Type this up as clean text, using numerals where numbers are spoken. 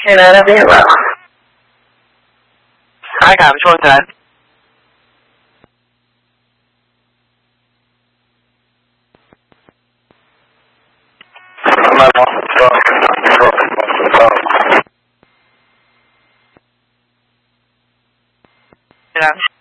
แค่นั้นนะพี่ว่าท้ายขาไปชนกันมา